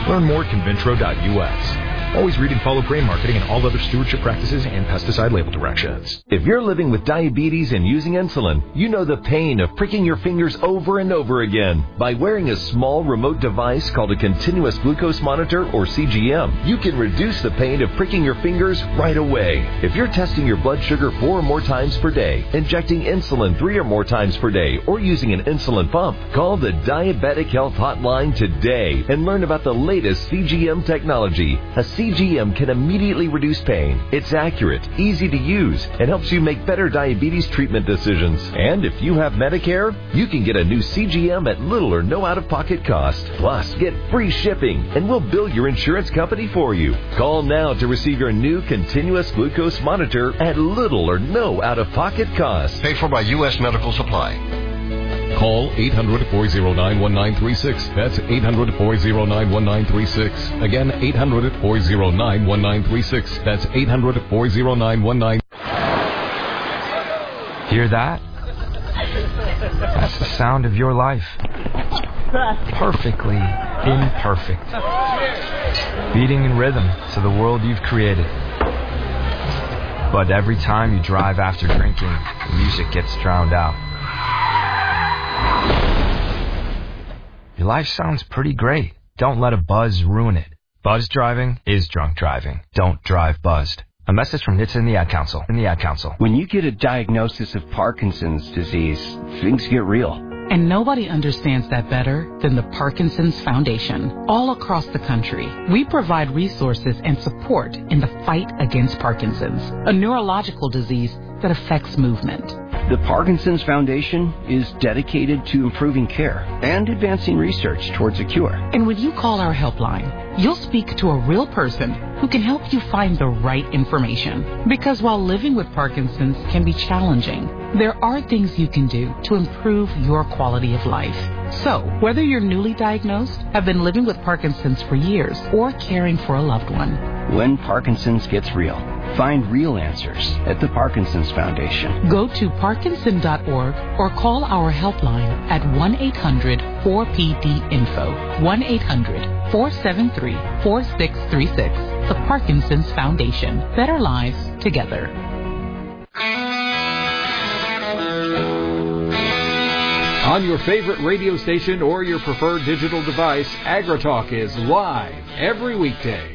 Learn more at Conventro.us. Always read and follow grain marketing and all other stewardship practices and pesticide label directions. If you're living with diabetes and using insulin, you know the pain of pricking your fingers over and over again. By wearing a small remote device called a continuous glucose monitor, or CGM, you can reduce the pain of pricking your fingers right away. If you're testing your blood sugar 4 or more times per day, injecting insulin 3 or more times per day, or using an insulin pump, call the Diabetic Health Hotline today and learn about the latest CGM technology. A CGM can immediately reduce pain. It's accurate, easy to use, and helps you make better diabetes treatment decisions. And if you have Medicare, you can get a new CGM at little or no out-of-pocket cost. Plus, get free shipping, and we'll bill your insurance company for you. Call now to receive your new continuous glucose monitor at little or no out-of-pocket cost. Paid for by U.S. Medical Supply. Call 800-409-1936. That's 800-409-1936. Again, 800-409-1936. That's 800-409-1936. Hear that? That's the sound of your life. Perfectly imperfect. Beating in rhythm to the world you've created. But every time you drive after drinking, the music gets drowned out. Your life sounds pretty great. Don't let a buzz ruin it. Buzz driving is drunk driving. Don't drive buzzed. A message from NHTSA and the Ad Council. When you get a diagnosis of Parkinson's disease, things get real. And nobody understands that better than the Parkinson's Foundation. All across the country, we provide resources and support in the fight against Parkinson's, a neurological disease that affects movement. The Parkinson's Foundation is dedicated to improving care and advancing research towards a cure. And when you call our helpline, you'll speak to a real person who can help you find the right information. Because while living with Parkinson's can be challenging, there are things you can do to improve your quality of life. So, whether you're newly diagnosed, have been living with Parkinson's for years, or caring for a loved one, when Parkinson's gets real, find real answers at the Parkinson's Foundation. Go to parkinson.org or call our helpline at 1-800-4PD-INFO, 1-800-473-4636. The Parkinson's Foundation. Better lives together. On your favorite radio station or your preferred digital device, AgriTalk is live every weekday.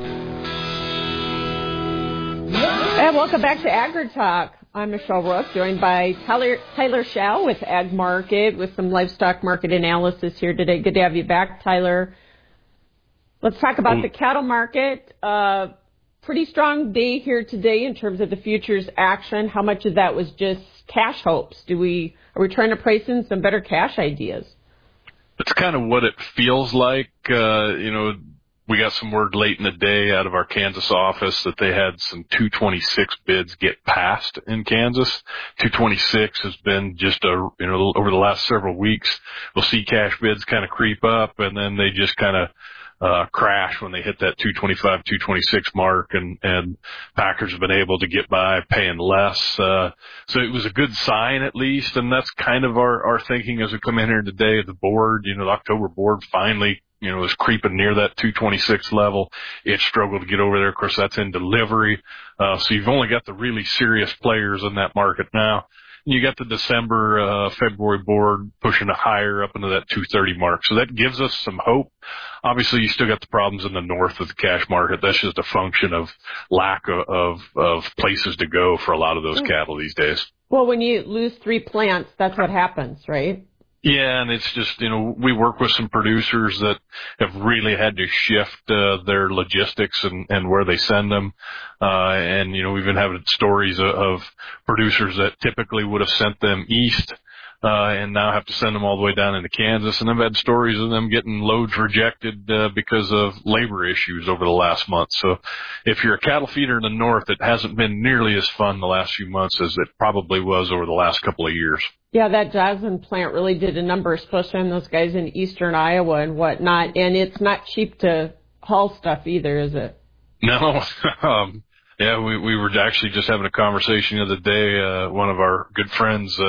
And welcome back to AgriTalk. I'm Michelle Rook, joined by Tyler Schau with Ag Market with some livestock market analysis here today. Good to have you back, Tyler. Let's talk about the cattle market. Pretty strong day here today in terms of the futures action. How much of that was just cash hopes? Are we trying to price in some better cash ideas? It's kind of what it feels like. We got some word late in the day out of our Kansas office that they had some 226 bids get passed in Kansas. 226 has been just over the last several weeks. We'll see cash bids kind of creep up, and then they just kind of crash when they hit that 225, 226 mark, and packers have been able to get by paying less. So it was a good sign at least, and that's kind of our thinking as we come in here today. The board, the October board finally, is creeping near that 226 level. It struggled to get over there. Of course, that's in delivery. So you've only got the really serious players in that market now. You got the December, February board pushing it higher up into that 230 mark. So that gives us some hope. Obviously, you still got the problems in the north of the cash market. That's just a function of lack of places to go for a lot of those cattle these days. Well, when you lose 3 plants, that's what happens, right? Yeah, and it's just, we work with some producers that have really had to shift their logistics and where they send them. And we've been having stories of producers that typically would have sent them east and now have to send them all the way down into Kansas. And I've had stories of them getting loads rejected because of labor issues over the last month. So if you're a cattle feeder in the north, it hasn't been nearly as fun the last few months as it probably was over the last couple of years. Yeah, that Joslyn plant really did a number, especially on those guys in eastern Iowa and whatnot. And it's not cheap to haul stuff either, is it? No. Yeah, we were actually just having a conversation the other day. One of our good friends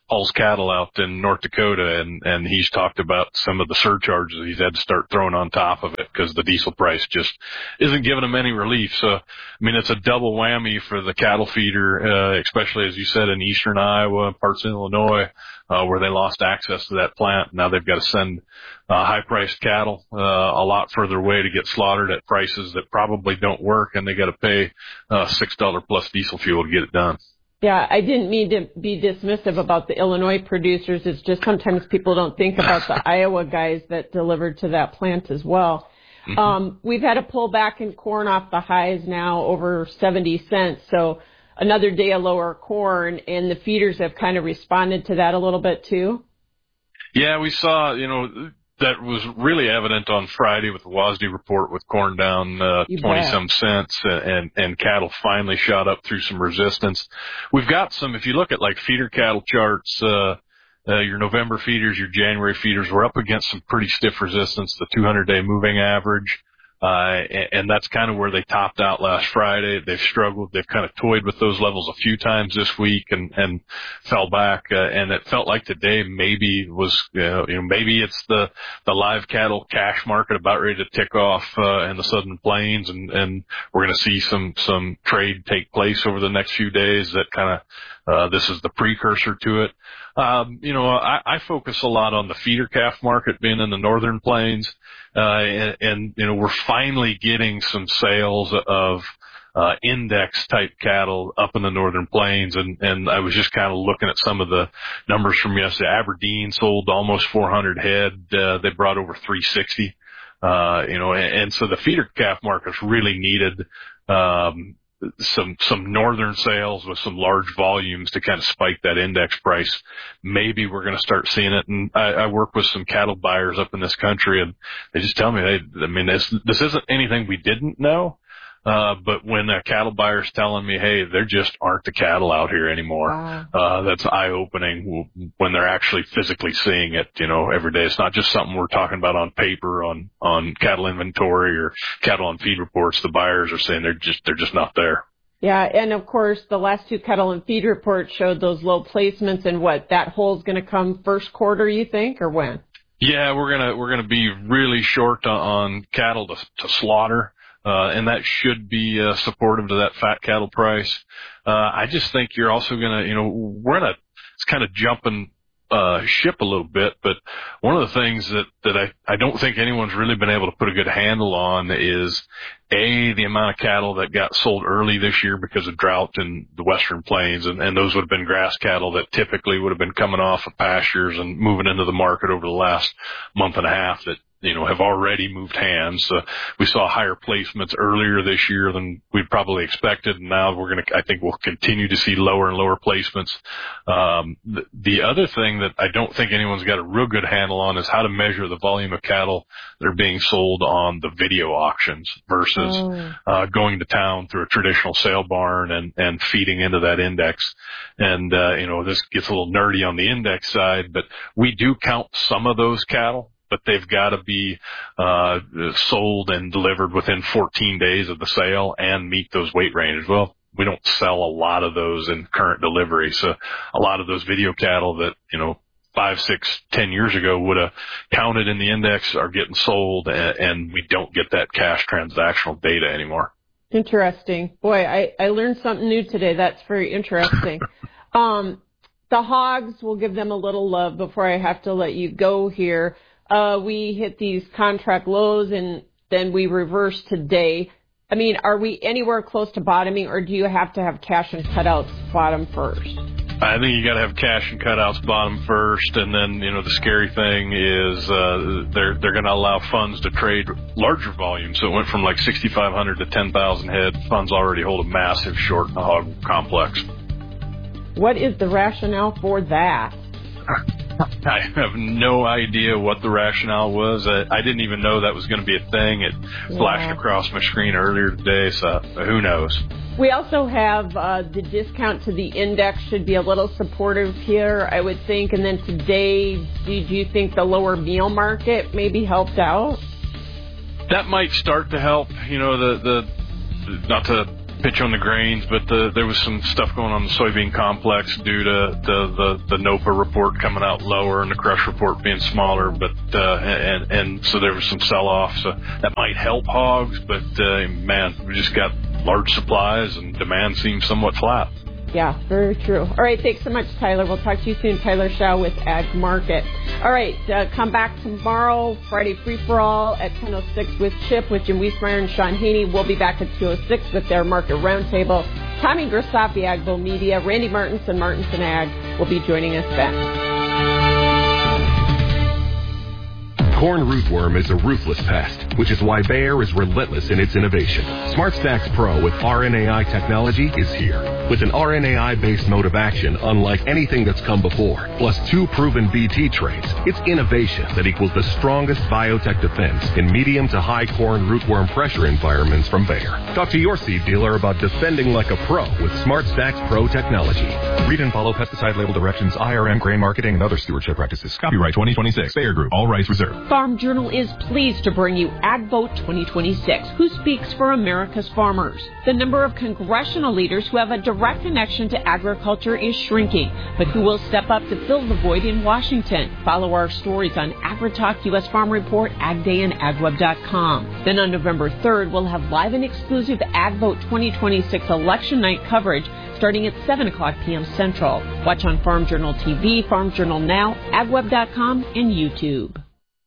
hauls cattle out in North Dakota, and he's talked about some of the surcharges he's had to start throwing on top of it because the diesel price just isn't giving him any relief. So, I mean, it's a double whammy for the cattle feeder, especially, as you said, in eastern Iowa, parts of Illinois, where they lost access to that plant. Now they've got to send high-priced cattle a lot further away to get slaughtered at prices that probably don't work, and they got to pay $6 plus diesel fuel to get it done. Yeah, I didn't mean to be dismissive about the Illinois producers. It's just sometimes people don't think about the Iowa guys that delivered to that plant as well. Mm-hmm. We've had a pullback in corn off the highs now over 70 cents. So another day of lower corn, and the feeders have kind of responded to that a little bit too. Yeah, we saw, that was really evident on Friday with the WASDE report with corn down 20-some cents and cattle finally shot up through some resistance. We've got some, if you look at like feeder cattle charts, your November feeders, your January feeders, we're up against some pretty stiff resistance, the 200-day moving average. And that's kind of where they topped out last Friday. They've struggled. They've kind of toyed with those levels a few times this week and fell back. And it felt like today maybe was, maybe it's the live cattle cash market about ready to tick off, in the Southern Plains. And we're going to see some trade take place over the next few days that kind of, this is the precursor to it. I focus a lot on the feeder calf market being in the Northern Plains. And we're finally getting some sales of index type cattle up in the Northern Plains, and I was just kind of looking at some of the numbers from yesterday. Aberdeen sold almost 400 head. They brought over 360. And so the feeder calf market's really needed some northern sales with some large volumes to kind of spike that index price. Maybe we're going to start seeing it. And I work with some cattle buyers up in this country, and they just tell me, this isn't anything we didn't know. But when a cattle buyer's telling me, hey, there just aren't the cattle out here anymore, wow. That's eye-opening when they're actually physically seeing it, every day. It's not just something we're talking about on paper, on cattle inventory or cattle on feed reports. The buyers are saying they're just not there. Yeah, and of course, the last two cattle and feed reports showed those low placements, and that hole's going to come first quarter, you think, or when? Yeah, we're gonna be really short on cattle to slaughter. And that should be supportive to that fat cattle price. I just think you're also going to, it's kind of jumping ship a little bit, but one of the things that I don't think anyone's really been able to put a good handle on is, the amount of cattle that got sold early this year because of drought in the Western Plains, and those would have been grass cattle that typically would have been coming off of pastures and moving into the market over the last month and a half that, have already moved hands. We saw higher placements earlier this year than we'd probably expected. And now I think we'll continue to see lower and lower placements. The other thing that I don't think anyone's got a real good handle on is how to measure the volume of cattle that are being sold on the video auctions versus going to town through a traditional sale barn and feeding into that index. And, this gets a little nerdy on the index side, but we do count some of those cattle, but they've got to be sold and delivered within 14 days of the sale and meet those weight ranges. Well, we don't sell a lot of those in current delivery, so a lot of those video cattle that 5, 6, 10 years ago would have counted in the index are getting sold, and we don't get that cash transactional data anymore. Interesting. Boy, I learned something new today. That's very interesting. The hogs, we'll give them a little love before I have to let you go here. We hit these contract lows and then we reverse today. I mean, are we anywhere close to bottoming, or do you have to have cash and cutouts bottom first? I think you got to have cash and cutouts bottom first, and then the scary thing is they're going to allow funds to trade larger volumes. So it went from like 6,500 to 10,000 head. Funds already hold a massive short in the hog complex. What is the rationale for that? I have no idea what the rationale was. I didn't even know that was going to be a thing. It flashed across my screen earlier today, so who knows? We also have the discount to the index should be a little supportive here, I would think. And then today, did you think the lower meal market maybe helped out? That might start to help. The not to pitch on the grains, but there was some stuff going on in the soybean complex due to the NOPA report coming out lower and the crush report being smaller, but and so there was some sell-off. So that might help hogs, but man, we just got large supplies and demand seems somewhat flat. Yeah, very true. All right, thanks so much, Tyler. We'll talk to you soon. Tyler Schau with Ag Market. All right, come back tomorrow, Friday Free-for-All at 10:06 with Chip, with Jim Wiesmeyer and Sean Haney. We'll be back at 2:06 with their Market Roundtable. Tommy Grisafi, Agbo Media, Randy Martinson, Martinson Ag, will be joining us then. Corn rootworm is a ruthless pest, which is why Bayer is relentless in its innovation. SmartStax Pro with RNAi technology is here. With an RNAi-based mode of action unlike anything that's come before, plus 2 proven BT traits, it's innovation that equals the strongest biotech defense in medium to high corn rootworm pressure environments from Bayer. Talk to your seed dealer about defending like a pro with SmartStax Pro technology. Read and follow pesticide label directions, IRM, grain marketing, and other stewardship practices. Copyright 2026. Bayer Group. All rights reserved. Farm Journal is pleased to bring you Ag Vote 2026. Who speaks for America's farmers? The number of congressional leaders who have a direct connection to agriculture is shrinking, but who will step up to fill the void in Washington? Follow our stories on AgriTalk, U.S. Farm Report, Ag Day, and AgWeb.com. Then on November 3rd, we'll have live and exclusive Ag Vote 2026 election night coverage starting at 7 o'clock p.m. Central. Watch on Farm Journal TV, Farm Journal Now, AgWeb.com, and YouTube.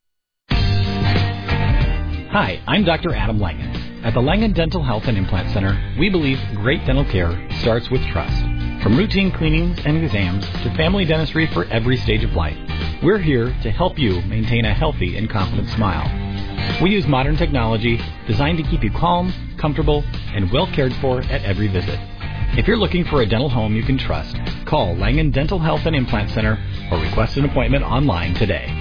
Hi, I'm Dr. Adam Langen. At the Langen Dental Health and Implant Center, we believe great dental care starts with trust. From routine cleanings and exams to family dentistry for every stage of life, we're here to help you maintain a healthy and confident smile. We use modern technology designed to keep you calm, comfortable, and well cared for at every visit. If you're looking for a dental home you can trust, call Langen Dental Health and Implant Center or request an appointment online today.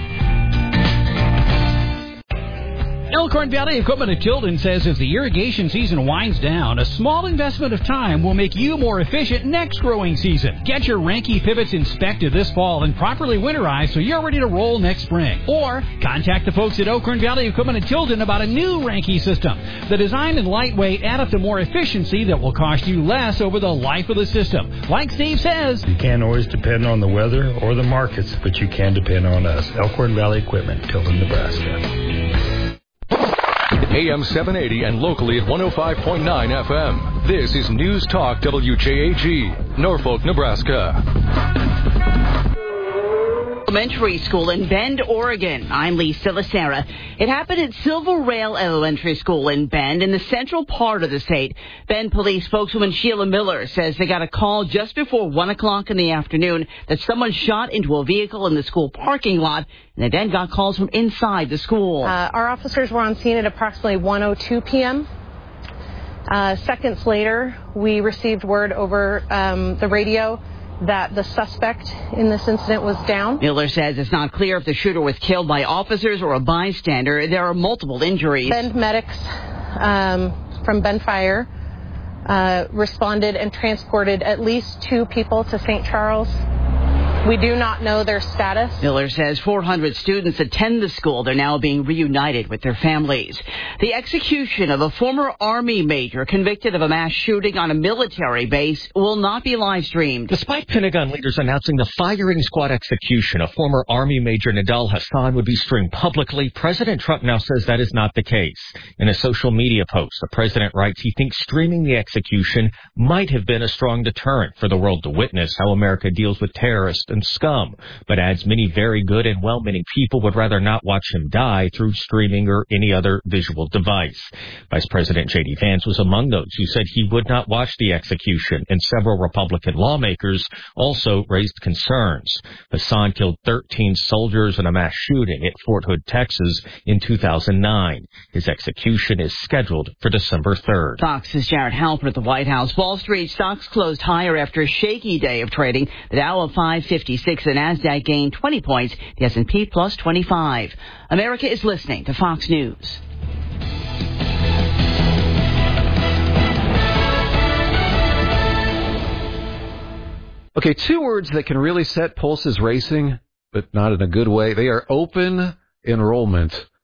Elkhorn Valley Equipment of Tilden says as the irrigation season winds down, a small investment of time will make you more efficient next growing season. Get your Ranke pivots inspected this fall and properly winterized so you're ready to roll next spring. Or contact the folks at Elkhorn Valley Equipment of Tilden about a new Ranke system. The design and lightweight add up to more efficiency that will cost you less over the life of the system. Like Steve says, you can't always depend on the weather or the markets, but you can depend on us. Elkhorn Valley Equipment, Tilden, Nebraska. AM 780 and locally at 105.9 FM. This is News Talk WJAG, Norfolk, Nebraska. Elementary School in Bend, Oregon. I'm Lisa Lacera. It happened at Silver Rail Elementary School in Bend in the central part of the state. Bend police spokeswoman Sheila Miller says they got a call just before 1 o'clock in the afternoon that someone shot into a vehicle in the school parking lot, and they then got calls from inside the school. Our officers were on scene at approximately 1:02 p.m. Seconds later, we received word over the radio that the suspect in this incident was down. Miller says it's not clear if the shooter was killed by officers or a bystander. There are multiple injuries. Bend medics from Bend Fire responded and transported at least 2 people to St. Charles. We do not know their status. Miller says 400 students attend the school. They're now being reunited with their families. The execution of a former Army major convicted of a mass shooting on a military base will not be live streamed. Despite Pentagon leaders announcing the firing squad execution of former Army Major Nidal Hasan would be streamed publicly, President Trump now says that is not the case. In a social media post, the president writes he thinks streaming the execution might have been a strong deterrent for the world to witness how America deals with terrorists and scum, but adds many very good and well-meaning people would rather not watch him die through streaming or any other visual device. Vice President J.D. Vance was among those who said he would not watch the execution, and several Republican lawmakers also raised concerns. Hassan killed 13 soldiers in a mass shooting at Fort Hood, Texas in 2009. His execution is scheduled for December 3rd. Fox's Jared Halper at the White House. Wall Street stocks closed higher after a shaky day of trading. The Dow of 556, the Nasdaq gained 20 points, the S&P plus 25. America is listening to Fox News. Okay, 2 words that can really set pulses racing, but not in a good way. They are open enrollment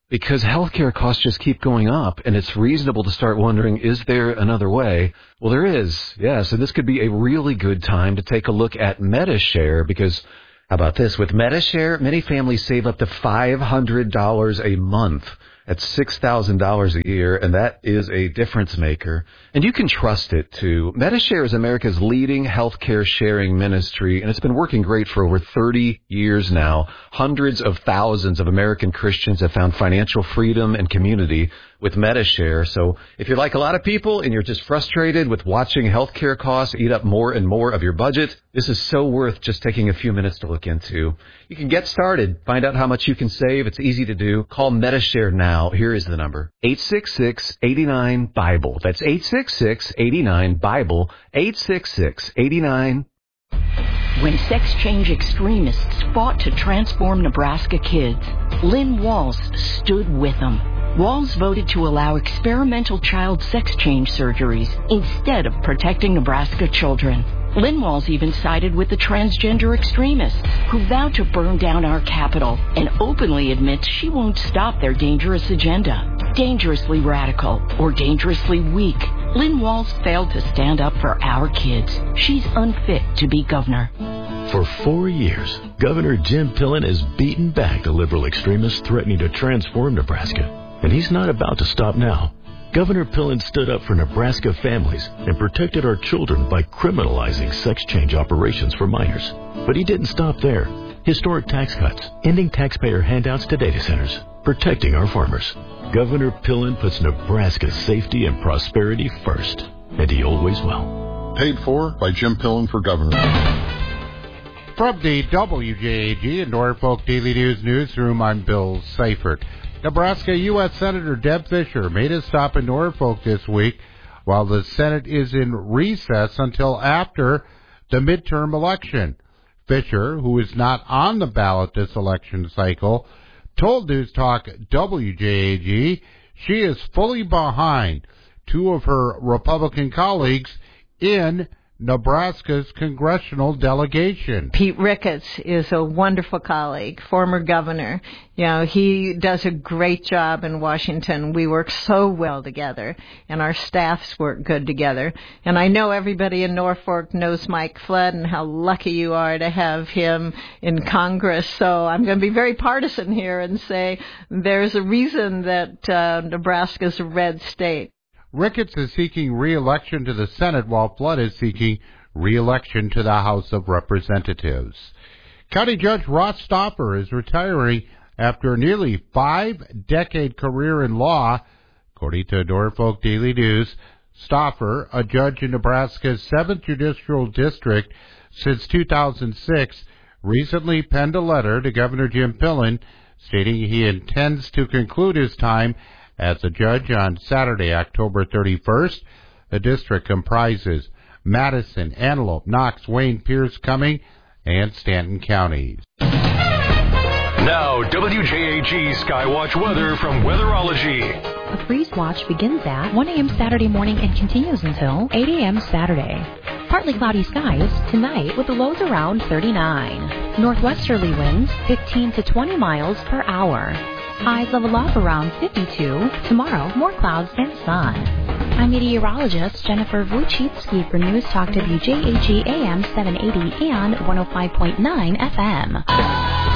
because healthcare costs just keep going up, and it's reasonable to start wondering, is there another way? Well, there is, yes, and this could be a really good time to take a look at Medi-Share, because how about this? With Medi-Share, many families save up to $500 a month. That's $6,000 a year, and that is a difference maker. And you can trust it, too. Medi-Share is America's leading healthcare sharing ministry, and it's been working great for over 30 years now. Hundreds of thousands of American Christians have found financial freedom and community with Medi-Share. So if you're like a lot of people and you're just frustrated with watching healthcare costs eat up more and more of your budget, this is so worth just taking a few minutes to look into. You can get started. Find out how much you can save. It's easy to do. Call Medi-Share now. Here is the number. 866-89-BIBLE. That's 866-89-BIBLE. 866-89. When sex change extremists fought to transform Nebraska kids, Lynn Walls stood with them. Walls voted to allow experimental child sex change surgeries instead of protecting Nebraska children. Lynn Walls even sided with the transgender extremists who vowed to burn down our capital and openly admits she won't stop their dangerous agenda. Dangerously radical or dangerously weak, Lynn Walls failed to stand up for our kids. She's unfit to be governor. For 4 years, Governor Jim Pillen has beaten back the liberal extremists threatening to transform Nebraska. And he's not about to stop now. Governor Pillen stood up for Nebraska families and protected our children by criminalizing sex change operations for minors. But he didn't stop there. Historic tax cuts, ending taxpayer handouts to data centers, protecting our farmers. Governor Pillen puts Nebraska's safety and prosperity first, and he always will. Paid for by Jim Pillen for governor. From the WJAG and Norfolk Daily News newsroom, I'm Bill Seifert. Nebraska U.S. Senator Deb Fischer made a stop in Norfolk this week while the Senate is in recess until after the midterm election. Fischer, who is not on the ballot this election cycle, told News Talk WJAG she is fully behind two of her Republican colleagues in Nebraska's congressional delegation. Pete Ricketts is a wonderful colleague, former governor. You know, he does a great job in Washington. We work so well together, and our staffs work good together. And I know everybody in Norfolk knows Mike Flood and how lucky you are to have him in Congress. So I'm going to be very partisan here and say there's a reason that Nebraska's a red state. Ricketts is seeking re-election to the Senate, while Flood is seeking re-election to the House of Representatives. County Judge Ross Stauffer is retiring after a nearly 5-decade career in law. According to Norfolk Daily News, Stauffer, a judge in Nebraska's 7th Judicial District since 2006, recently penned a letter to Governor Jim Pillen stating he intends to conclude his time as a judge on Saturday, October 31st. The district comprises Madison, Antelope, Knox, Wayne, Pierce, Cumming, and Stanton counties. Now, WJAG Skywatch weather from Weatherology. A freeze watch begins at 1 a.m. Saturday morning and continues until 8 a.m. Saturday. Partly cloudy skies tonight with the lows around 39. Northwesterly winds 15 to 20 miles per hour. Highs level off around 52. Tomorrow, more clouds and sun. I'm meteorologist Jennifer Wojcicki for News Talk WJAG AM 780 and 105.9 FM.